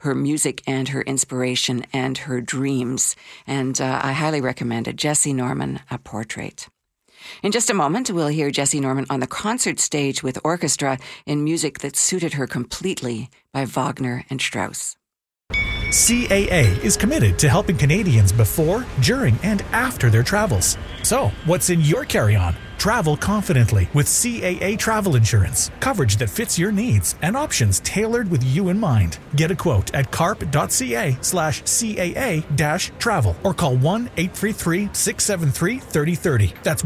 her music and her inspiration and her dreams. And I highly recommend it. Jessye Norman, A Portrait. In just a moment, we'll hear Jessye Norman on the concert stage with orchestra in music that suited her completely by Wagner and Strauss. CAA is committed to helping Canadians before, during, and after their travels. So, what's in your carry-on? Travel confidently with CAA Travel Insurance. Coverage that fits your needs and options tailored with you in mind. Get a quote at carp.ca/CAA-travel or call 1-833-673-3030. That's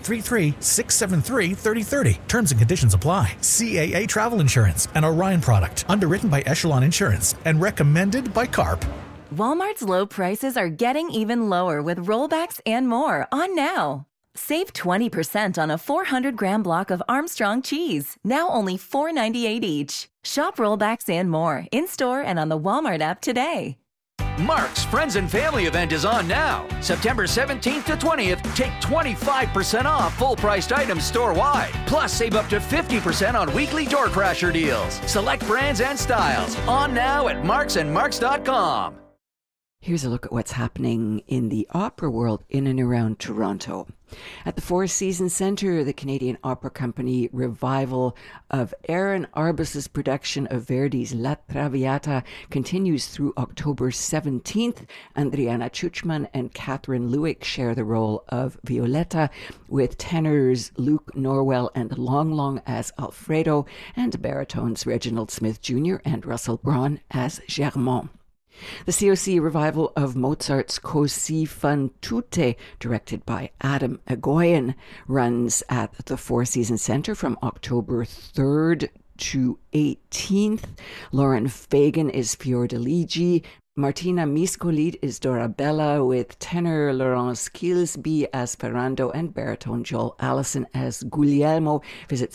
1-833-673-3030. Terms and conditions apply. CAA Travel Insurance, an Orion product, underwritten by Echelon Insurance and recommended by CARP. Walmart's low prices are getting even lower with rollbacks and more on now. Save 20% on a 400-gram block of Armstrong cheese, now only $4.98 each. Shop rollbacks and more, in-store and on the Walmart app today. Mark's Friends and Family event is on now. September 17th to 20th, take 25% off full-priced items store-wide. Plus, save up to 50% on weekly door crasher deals. Select brands and styles. On now at marksandmarks.com. Here's a look at what's happening in the opera world in and around Toronto. At the Four Seasons Centre, the Canadian Opera Company revival of Aaron Arbus's production of Verdi's La Traviata continues through October 17th. Andriana Chuchman and Catherine Lewick share the role of Violetta, with tenors Luke Norwell and Long Long as Alfredo, and baritones Reginald Smith Jr. and Russell Braun as Germont. The COC revival of Mozart's Così fan tutte, directed by Adam Egoyan, runs at the Four Seasons Centre from October 3rd to 18th. Lauren Fagan is Fiordiligi. Martina Miscolid is Dorabella, with tenor Laurence Kilsby as Ferrando and baritone Joel Allison as Guglielmo. Visit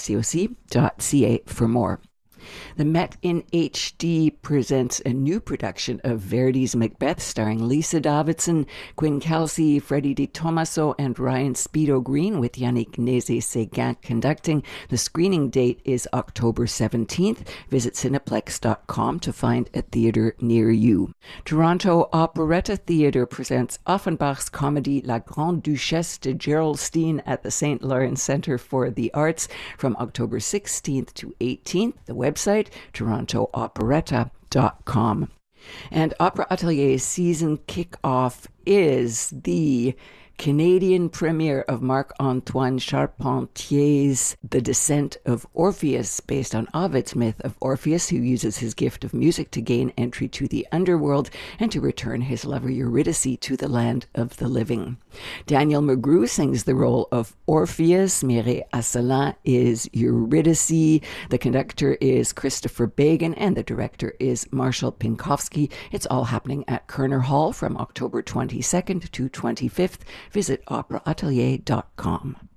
coc.ca for more. The Met in HD presents a new production of Verdi's Macbeth, starring Lisa Davidson, Quinn Kelsey, Freddie Di Tommaso, and Ryan Speedo Green, with Yannick Nézet-Séguin conducting. The screening date is October 17th. Visit Cineplex.com to find a theatre near you. Toronto Operetta Theatre presents Offenbach's comedy La Grande Duchesse de Gerolstein at the St. Lawrence Centre for the Arts from October 16th to 18th. The website, torontooperetta.com. And Opera Atelier's season kickoff is the Canadian premiere of Marc-Antoine Charpentier's The Descent of Orpheus, based on Ovid's myth of Orpheus, who uses his gift of music to gain entry to the underworld and to return his lover Eurydice to the land of the living. Daniel McGrew sings the role of Orpheus. Mireille Asselin is Eurydice. The conductor is Christopher Bagan, and the director is Marshall Pinkowski. It's all happening at Kerner Hall from October 22nd to 25th. Visit operaatelier.com.